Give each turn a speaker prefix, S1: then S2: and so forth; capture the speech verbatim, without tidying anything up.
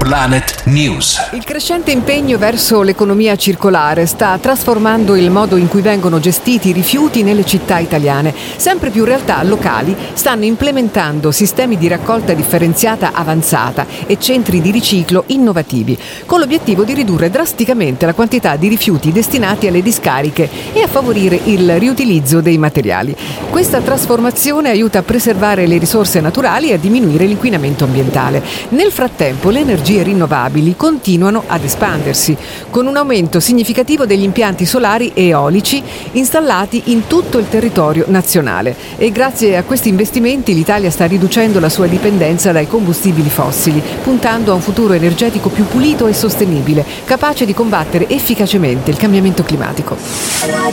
S1: Planet News.
S2: Il crescente impegno verso l'economia circolare sta trasformando il modo in cui vengono gestiti i rifiuti nelle città italiane. Sempre più realtà locali stanno implementando sistemi di raccolta differenziata avanzata e centri di riciclo innovativi, con l'obiettivo di ridurre drasticamente la quantità di rifiuti destinati alle discariche e a favorire il riutilizzo dei materiali. Questa trasformazione aiuta a preservare le risorse naturali e a diminuire l'inquinamento ambientale. Nel frattempo, le energie rinnovabili continuano ad espandersi, con un aumento significativo degli impianti solari e eolici installati in tutto il territorio nazionale. E grazie a questi investimenti l'Italia sta riducendo la sua dipendenza dai combustibili fossili, puntando a un futuro energetico più pulito e sostenibile, capace di combattere efficacemente il cambiamento climatico.